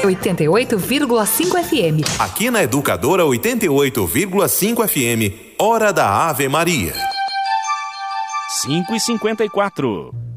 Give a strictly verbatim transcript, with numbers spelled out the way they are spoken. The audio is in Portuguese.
oitenta e oito vírgula cinco F M. Aqui na Educadora oitenta e oito vírgula cinco F M, Hora da Ave Maria. cinco e cinquenta e quatro.